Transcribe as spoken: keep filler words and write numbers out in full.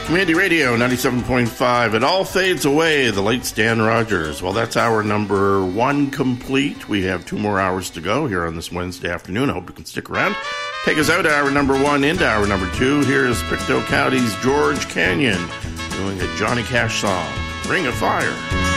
Community Radio ninety-seven point five. It all fades away. The late Stan Rogers. Well, that's hour number one complete. We have two more hours to go here on this Wednesday afternoon. I hope you can stick around. Take us out hour number one into hour number two. Here's Pictou County's George Canyon doing a Johnny Cash song, Ring of Fire.